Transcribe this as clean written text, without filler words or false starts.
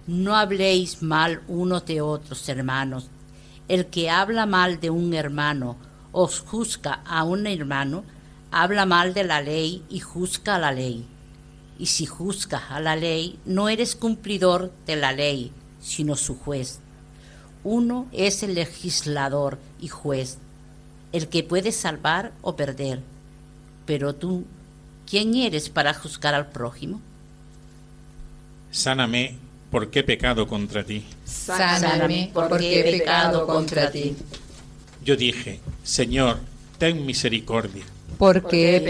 No habléis mal unos de otros, hermanos. El que habla mal de un hermano o juzga a un hermano, habla mal de la ley y juzga a la ley. Y si juzgas a la ley, no eres cumplidor de la ley, sino su juez. Uno es el legislador y juez, el que puede salvar o perder. Pero tú, ¿quién eres para juzgar al prójimo? Sáname, porque he pecado contra ti. Sáname, porque he pecado contra ti. Yo dije, Señor, ten misericordia. Porque he